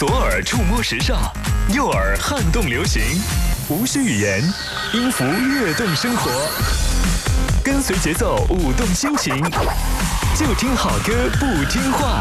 左耳触摸时尚，右耳撼动流行，无需语言，音符跃动生活，跟随节奏舞动心情，就听好歌不听话。